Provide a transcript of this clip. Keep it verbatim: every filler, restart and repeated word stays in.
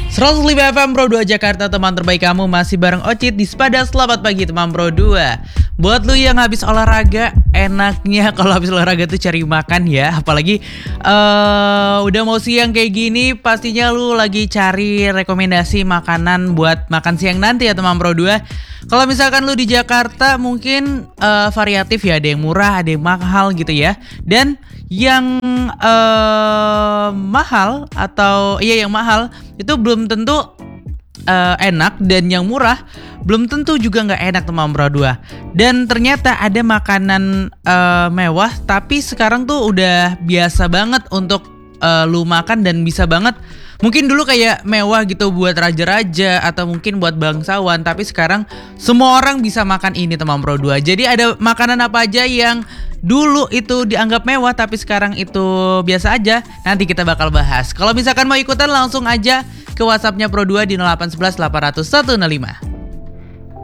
seratus lima F M Pro dua Jakarta, teman terbaik kamu masih bareng Ocit di Sepada. Selamat pagi teman Pro dua. Buat lu yang habis olahraga, enaknya kalau habis olahraga tuh cari makan ya. Apalagi uh, udah mau siang kayak gini, pastinya lu lagi cari rekomendasi makanan buat makan siang nanti ya teman Pro dua. Kalau misalkan lu di Jakarta mungkin uh, variatif ya, ada yang murah, ada yang mahal gitu ya. Dan yang uh, mahal atau iya yang mahal itu belum tentu uh, enak, dan yang murah belum tentu juga nggak enak teman Pro dua. Dan ternyata ada makanan uh, mewah tapi sekarang tuh udah biasa banget untuk uh, lu makan dan bisa banget. Mungkin dulu kayak mewah gitu buat raja-raja atau mungkin buat bangsawan, tapi sekarang semua orang bisa makan ini teman Pro dua. Jadi ada makanan apa aja yang dulu itu dianggap mewah tapi sekarang itu biasa aja, nanti kita bakal bahas. Kalau misalkan mau ikutan langsung aja ke WhatsAppnya Pro dua di nol delapan satu satu delapan nol nol satu nol lima.